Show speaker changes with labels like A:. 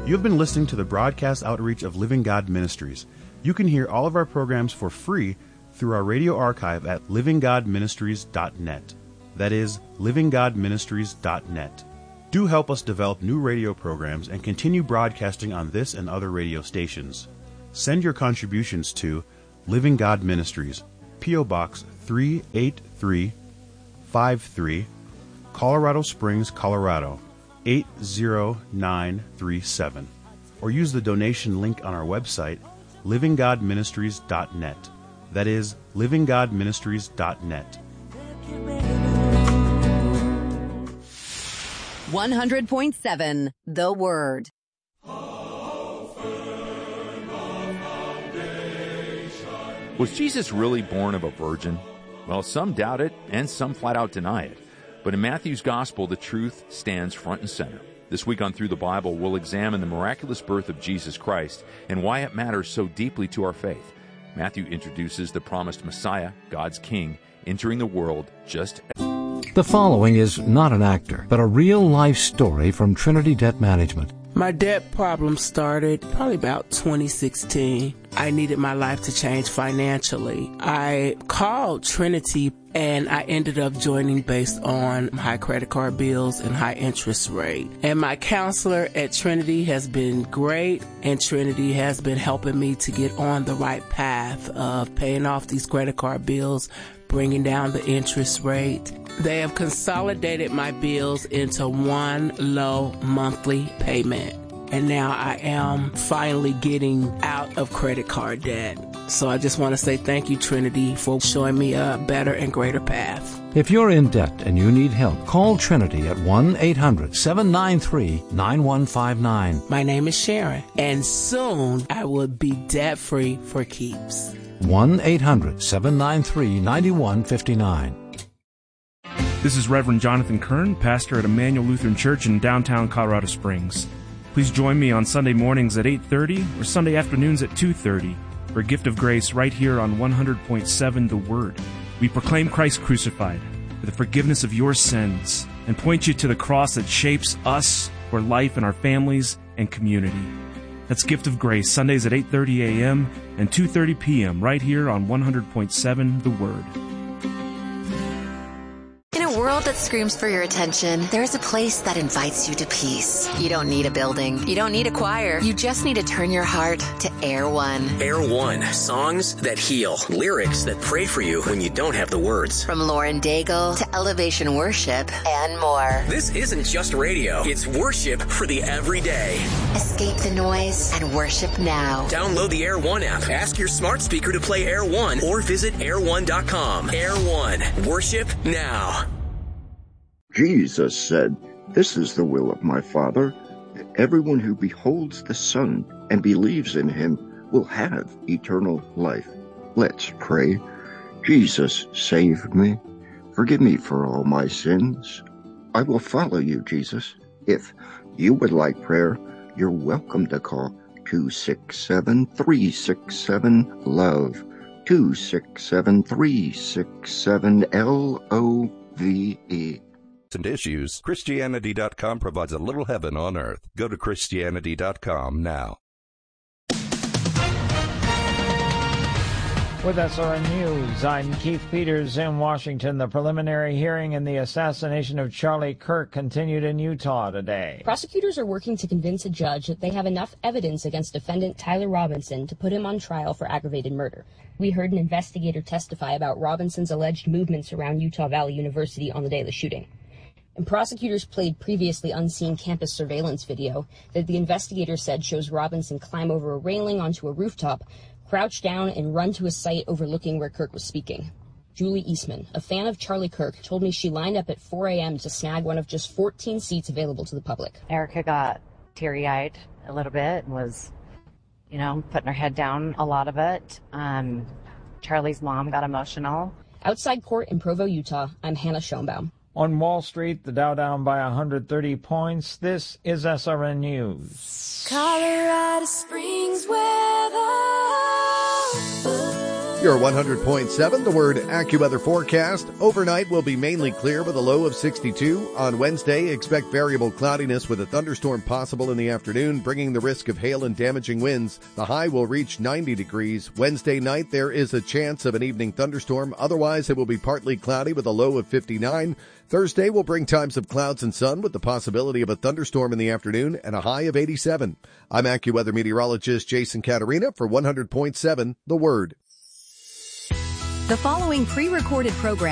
A: You have been listening to the broadcast outreach of Living God Ministries. You can hear all of our programs for free through our radio archive at livinggodministries.net. That is, livinggodministries.net. Do help us develop new radio programs and continue broadcasting on this and other radio stations. Send your contributions to Living God Ministries, P.O. Box 38353, Colorado Springs, Colorado 80937, or use the donation link on our website, livinggodministries.net. That is, livinggodministries.net.
B: 100.7 The Word.
C: Was Jesus really born of a virgin? Well, some doubt it, and some flat out deny it. But in Matthew's Gospel, the truth stands front and center. This week on Through the Bible, we'll examine the miraculous birth of Jesus Christ and why it matters so deeply to our faith. Matthew introduces the promised Messiah, God's King, entering the world just as...
D: The following is not an actor, but a real-life story from Trinity Debt Management.
E: My debt problem started probably about 2016. I needed my life to change financially. I called Trinity and I ended up joining based on high credit card bills and high interest rate. And my counselor at Trinity has been great, and Trinity has been helping me to get on the right path of paying off these credit card bills, bringing down the interest rate. They have consolidated my bills into one low monthly payment. And now I am finally getting out of credit card debt. So I just want to say thank you, Trinity, for showing me a better and greater path.
D: If you're in debt and you need help, call Trinity at 1-800-793-9159.
E: My name is Sharon, and soon I will be debt-free for keeps.
D: 1-800-793-9159.
F: This is Reverend Jonathan Kern, pastor at Emmanuel Lutheran Church in downtown Colorado Springs. Please join me on Sunday mornings at 8:30 or Sunday afternoons at 2:30 for Gift of Grace right here on 100.7 The Word. We proclaim Christ crucified for the forgiveness of your sins and point you to the cross that shapes us for life in our families and community. That's Gift of Grace, Sundays at 8:30 a.m. and 2:30 p.m. right here on 100.7 The Word.
G: In a world that screams for your attention, there's a place that invites you to peace. You don't need a building. You don't need a choir. You just need to turn your heart to Air One.
H: Air One. Songs that heal. Lyrics that pray for you when you don't have the words.
G: From Lauren Daigle to Elevation Worship and more.
H: This isn't just radio. It's worship for the everyday.
G: Escape the noise and worship now.
H: Download the Air One app. Ask your smart speaker to play Air One or visit air1.com. Air One. Worship now.
I: Jesus said, "This is the will of my Father, that everyone who beholds the Son and believes in him will have eternal life." Let's pray. Jesus, save me. Forgive me for all my sins. I will follow you, Jesus. If you would like prayer, you're welcome to call 267-367-LOVE, 267-367-LOVE.
J: And issues, Christianity.com provides a little heaven on earth. Go to Christianity.com now.
K: With SRN News, I'm Keith Peters in Washington. The preliminary hearing in the assassination of Charlie Kirk continued in Utah today.
L: Prosecutors are working to convince a judge that they have enough evidence against defendant Tyler Robinson to put him on trial for aggravated murder. We heard an investigator testify about Robinson's alleged movements around Utah Valley University on the day of the shooting. And prosecutors played previously unseen campus surveillance video that the investigator said shows Robinson climb over a railing onto a rooftop, crouch down, and run to a site overlooking where Kirk was speaking. Julie Eastman, a fan of Charlie Kirk, told me she lined up at 4 a.m. to snag one of just 14 seats available to the public.
M: Erica got teary-eyed a little bit and was, putting her head down a lot of it. Charlie's mom got emotional.
L: Outside court in Provo, Utah, I'm Hannah Schoenbaum.
K: On Wall Street, the Dow down by 130 points. This is SRN News.
N: Colorado Springs weather. your 100.7 The Word AccuWeather forecast. Overnight will be mainly clear with a low of 62. On Wednesday, expect variable cloudiness with a thunderstorm possible in the afternoon, bringing the risk of hail and damaging winds. The high will reach 90 degrees. Wednesday night, there is a chance of an evening thunderstorm. Otherwise, it will be partly cloudy with a low of 59. Thursday will bring times of clouds and sun with the possibility of a thunderstorm in the afternoon and a high of 87. I'm AccuWeather meteorologist Jason Caterina for 100.7 The Word.
B: The following pre-recorded program